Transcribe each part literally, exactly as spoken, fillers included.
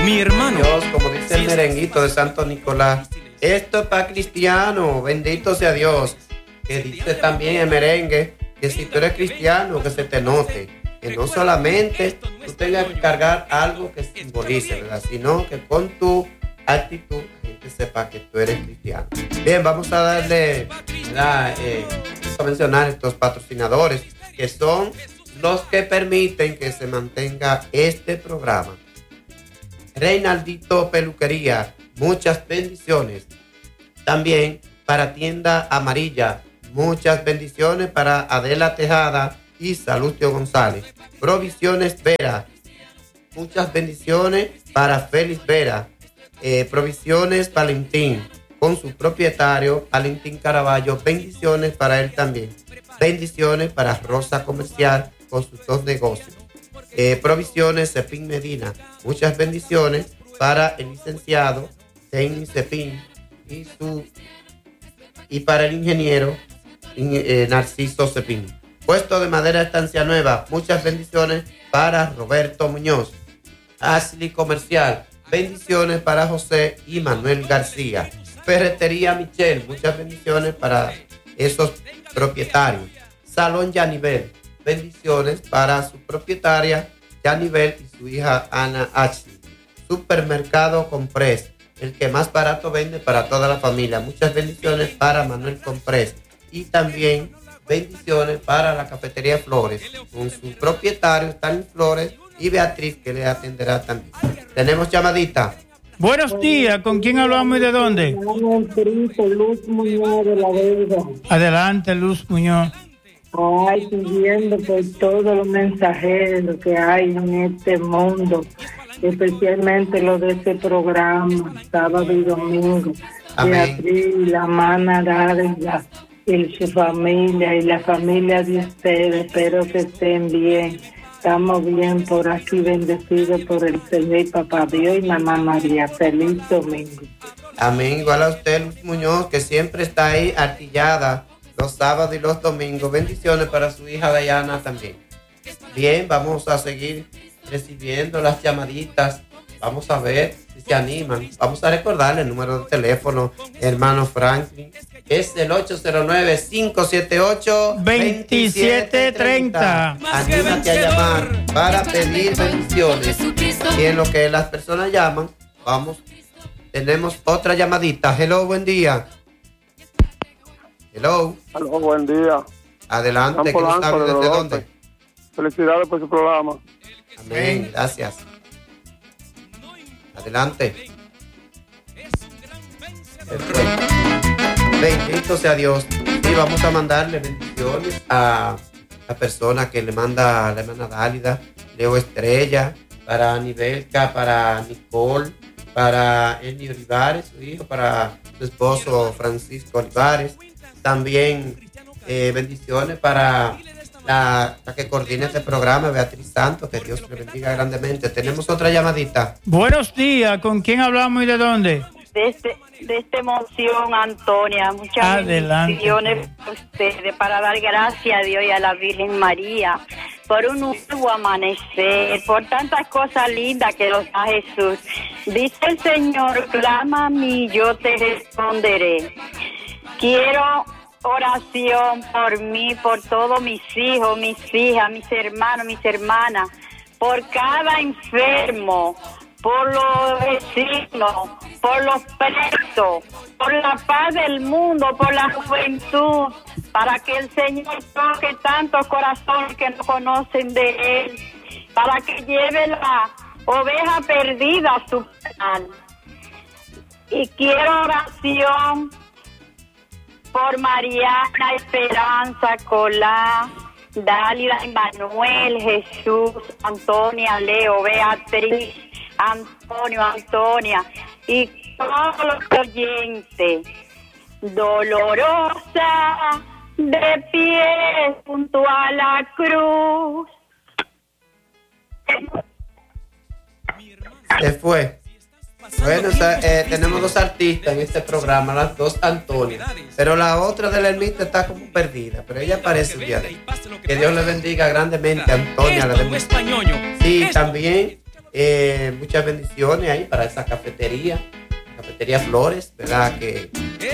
Mi hermano. Dios, como dice el merenguito de Santo Nicolás, esto es para cristiano, bendito sea Dios. Que dice también el merengue que si tú eres cristiano, que se te note, que no solamente tú tengas que cargar algo que simbolice, ¿verdad? Sino que con tu actitud la gente sepa que tú eres cristiano. Bien, vamos a darle, ¿verdad? Eh, vamos a mencionar estos patrocinadores que son los que permiten que se mantenga este programa. Reinaldito Peluquería, muchas bendiciones. También para Tienda Amarilla, muchas bendiciones para Adela Tejada y Salustio González. Provisiones Vera, muchas bendiciones para Félix Vera. Eh, Provisiones Valentín, con su propietario Valentín Caraballo, bendiciones para él también. Bendiciones para Rosa Comercial con sus dos negocios. Eh, provisiones Cepín Medina, muchas bendiciones para el licenciado Denis Cepín y su y para el ingeniero eh, Narciso Cepín. Puesto de Madera Estancia Nueva, muchas bendiciones para Roberto Muñoz. Ashley Comercial, bendiciones para José y Manuel García. Ferretería Michel, muchas bendiciones para esos propietarios. Salón Yanivel, bendiciones para su propietaria Yanivel y su hija Ana Ashley. Supermercado Comprés, el que más barato vende para toda la familia. Muchas bendiciones para Manuel Comprés. Y también bendiciones para la Cafetería Flores, con su propietario Stanley Flores y Beatriz, que le atenderá también. Tenemos llamadita. Buenos días, ¿con quién hablamos y de dónde? Luz Muñoz de La Vega. Adelante, Luz Muñoz. Ay, siguiendo por todos los mensajeros que hay en este mundo, especialmente los de este programa, sábado y domingo. Amén. Beatriz, la mana Dávila y su familia y la familia de ustedes, espero que estén bien. Estamos bien por aquí, bendecidos por el Señor y Papá Dios y Mamá María. Feliz domingo. Amén. Igual a usted, Luz Muñoz, que siempre está ahí artillada los sábados y los domingos. Bendiciones para su hija Dayana también. Bien, vamos a seguir recibiendo las llamaditas. Vamos a ver si se animan. Vamos a recordarle el número de teléfono, hermano Franklin. Es el ocho cero nueve, cinco siete ocho, dos siete tres cero. Anímate a llamar para pedir bendiciones. Y en lo que las personas llaman, vamos, tenemos otra llamadita. Hello, buen día. Hello. Hello, buen día. Adelante, que nos hable desde dónde. Felicidades por su programa. Amén, gracias. Adelante. Perfecto. Bendito sea Dios. Sí, vamos a mandarle bendiciones a la persona que le manda la hermana Dálida, Leo Estrella, para Anibelca, para Nicole, para Eni Olivares, su hijo, para su esposo Francisco Olivares. También eh, bendiciones para la, la que coordina este programa, Beatriz Santos, que Dios le bendiga grandemente. Tenemos otra llamadita. Buenos días, ¿con quién hablamos y de dónde? De este, de esta emoción, Antonia, muchas Adelante. bendiciones para ustedes, para dar gracias a Dios y a la Virgen María por un nuevo amanecer, por tantas cosas lindas que nos da Jesús. Dice el Señor, clama a mí, yo te responderé. Quiero oración por mí, por todos mis hijos, mis hijas, mis hermanos, mis hermanas, por cada enfermo, por los vecinos, por los presos, por la paz del mundo, por la juventud, para que el Señor toque tantos corazones que no conocen de Él, para que lleve la oveja perdida a su plan. Y quiero oración por Mariana, Esperanza, Colá, Dálida, Manuel, Jesús, Antonia, Leo, Beatriz, Antonio, Antonia y todos los oyentes. Dolorosa, de pie junto a la cruz. Se fue. Bueno, está, eh, tenemos dos artistas en este programa, las dos Antonia, pero la otra de la ermita está como perdida, pero ella aparece un día de hoy. Que Dios le bendiga grandemente a Antonia, la de... Sí, también Eh, muchas bendiciones ahí para esa cafetería, Cafetería Flores, ¿verdad? Que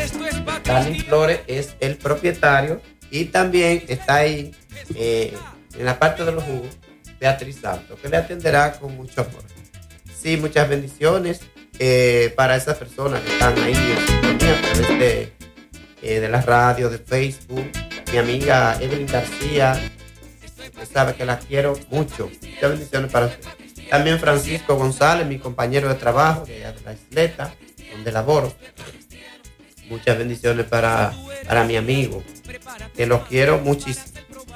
Dani Flores es el propietario y también está ahí eh, en la parte de los jugos, Beatriz Santos, que le atenderá con mucho amor. Sí, muchas bendiciones eh, para esas personas que están ahí en sintonía a través de, eh, de la radio, de Facebook. Mi amiga Evelyn García, usted sabe que la quiero mucho. Muchas bendiciones para usted. También Francisco González, mi compañero de trabajo de la Isleta, donde laboro. Muchas bendiciones para, para mi amigo, que lo quiero muchísimo.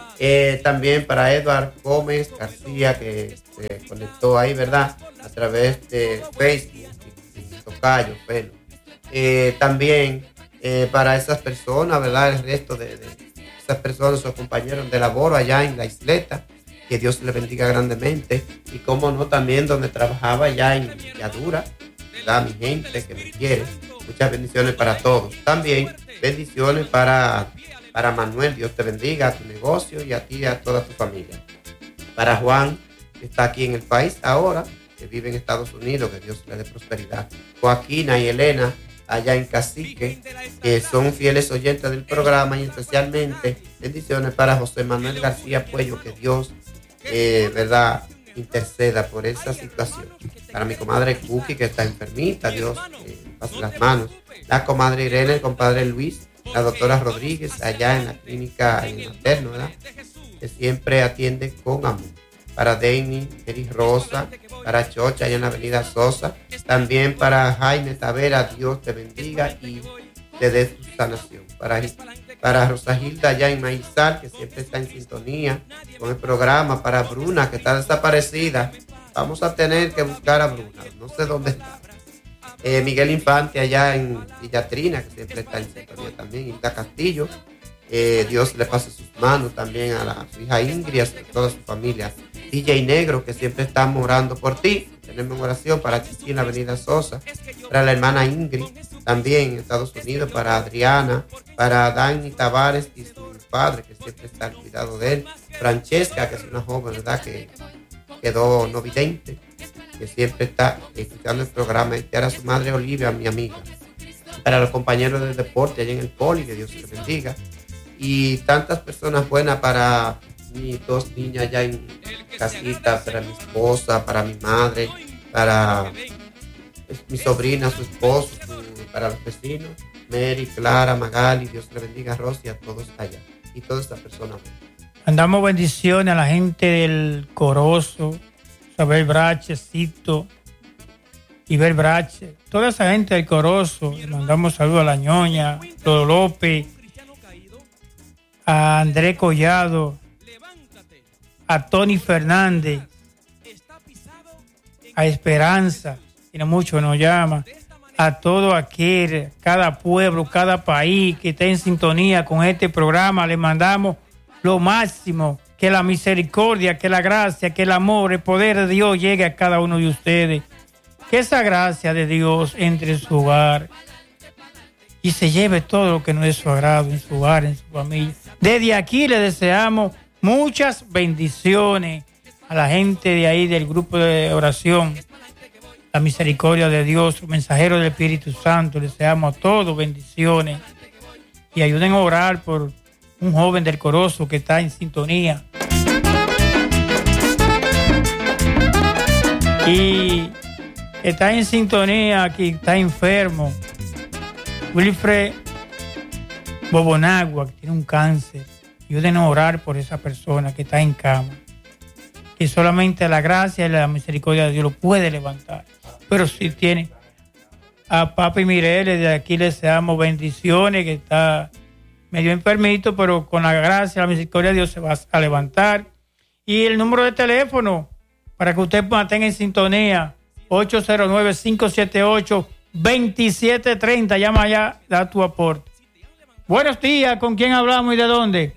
Eh, también para Edward Gómez García, que se conectó ahí, ¿verdad? A través de Facebook, y, y Tocayo, pelo. Eh, también eh, para esas personas, ¿verdad? El resto de, de esas personas, sus compañeros de labor allá en la Isleta, que Dios le bendiga grandemente. Y como no, también donde trabajaba allá en Villadura, ¿verdad? Mi gente que me quiere. Muchas bendiciones para todos. También bendiciones para, para Manuel. Dios te bendiga a tu negocio y a ti y a toda tu familia. Para Juan, que está aquí en el país ahora, que vive en Estados Unidos, que Dios le dé prosperidad. Joaquina y Elena, allá en Cacique, que son fieles oyentes del programa, y especialmente bendiciones para José Manuel García Puello, que Dios, eh, ¿verdad?, interceda por esa situación. Para mi comadre Cookie, que está enfermita, Dios eh, pase las manos. La comadre Irene, el compadre Luis, la doctora Rodríguez, allá en la clínica en el materno, ¿verdad?, que siempre atiende con amor. Para Dani, Eri Rosa, para Chocha, allá en la avenida Sosa. También para Jaime Tavera, Dios te bendiga y te dé tu sanación. Para, para Rosa Gilda, allá en Maizal, que siempre está en sintonía con el programa. Para Bruna, que está desaparecida. Vamos a tener que buscar a Bruna, no sé dónde está. Eh, Miguel Infante, allá en Villatrina, que siempre está en sintonía también. Hilda Castillo, eh, Dios le pase sus manos también a, la, a su hija Ingrid, a toda su familia. D J Negro, que siempre estamos orando por ti. Tenemos oración para Chichi en la avenida Sosa. Para la hermana Ingrid, también en Estados Unidos. Para Adriana, para Dani Tavares y su padre, que siempre está al cuidado de él. Francesca, que es una joven, ¿verdad?, que quedó no vidente, que siempre está escuchando el programa. Y para su madre Olivia, mi amiga. Para los compañeros del deporte allá en el Poli, que Dios les bendiga. Y tantas personas buenas, para mis dos niñas allá en casita, para mi esposa, para mi madre, para mi sobrina, su esposo, su, para los vecinos, Mary, Clara, Magali, Dios le bendiga a Rosy, a todos allá y todas estas personas. Mandamos bendiciones a la gente del Corozo, Isabel Brache, Cito, Iber Brache, toda esa gente del Corozo. Le mandamos saludos a la ñoña, Todo López, a André Collado, a Tony Fernández, a Esperanza, tiene mucho, nos llama, a todo aquel, cada pueblo, cada país que esté en sintonía con este programa. Le mandamos lo máximo, que la misericordia, que la gracia, que el amor, el poder de Dios llegue a cada uno de ustedes. Que esa gracia de Dios entre en su hogar y se lleve todo lo que no es su agrado en su hogar, en su familia. Desde aquí le deseamos muchas bendiciones a la gente de ahí del grupo de oración, la misericordia de Dios, mensajero del Espíritu Santo. Le deseamos a todos bendiciones y ayuden a orar por un joven del Corozo que está en sintonía. Y está en sintonía, que está enfermo. Wilfred Bobonagua, que tiene un cáncer. Ayuden a orar por esa persona que está en cama. Que solamente la gracia y la misericordia de Dios lo puede levantar. Pero si tiene a Papi Mireles, de aquí le deseamos bendiciones, que está medio enfermito, pero con la gracia y la misericordia de Dios se va a levantar. Y el número de teléfono para que usted mantenga en sintonía, ocho cero nueve, cinco siete ocho, dos siete tres cero. Llama allá, da tu aporte. Buenos días, ¿con quién hablamos y de dónde?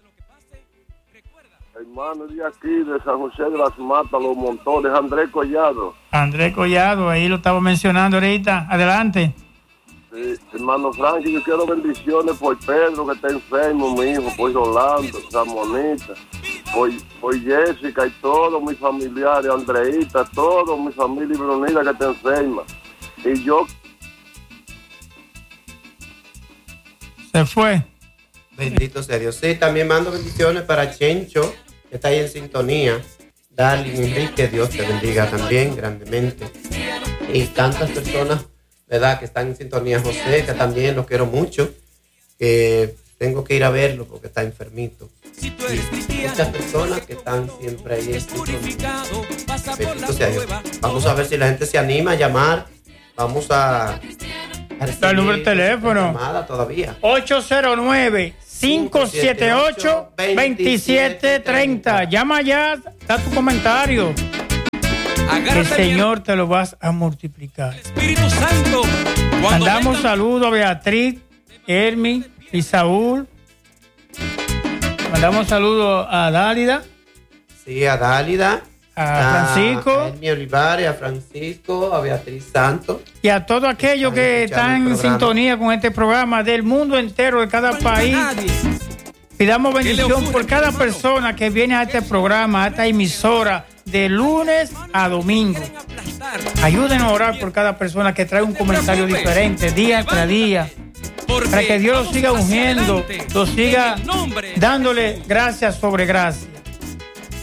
Hermano, de aquí, de San José de las Matas, Los Montones, Andrés Collado. Andrés Collado, ahí lo estaba mencionando ahorita. Adelante. Sí, hermano Frankie, yo quiero bendiciones por Pedro, que está enfermo, mi hijo, por Rolando, San Monita, por, por Jessica y todos mis familiares, Andreita, todos mi familia y Brunida que te enseñan. Y yo... Se fue. Bendito sea Dios. Sí, también mando bendiciones para Chencho, que está ahí en sintonía. Darling, Enrique, Dios te bendiga también grandemente. Y tantas personas, ¿verdad?, que están en sintonía. José, que también lo quiero mucho, que tengo que ir a verlo porque está enfermito. Y muchas personas que están siempre ahí en sintonía. Bendito sea Dios. Vamos a ver si la gente se anima a llamar. Vamos a... El número de teléfono todavía. ocho cero nueve, cinco siete ocho, dos siete tres cero. Llama ya, da tu comentario. El Señor te lo vas a multiplicar. Espíritu Santo. Mandamos saludos a Beatriz, Hermi y Saúl. Mandamos saludos a Dálida. Sí, a Dálida. A Francisco. A Hermi Olivares, a Francisco, a Beatriz Santos. Y a todos aquellos que están en sintonía con este programa del mundo entero, de cada país. Pidamos bendición por cada persona que viene a este programa, a esta emisora, de lunes a domingo. Ayúdenos a orar por cada persona que trae un comentario diferente, día tras día, para que Dios lo siga ungiendo, lo siga dándole gracias sobre gracias.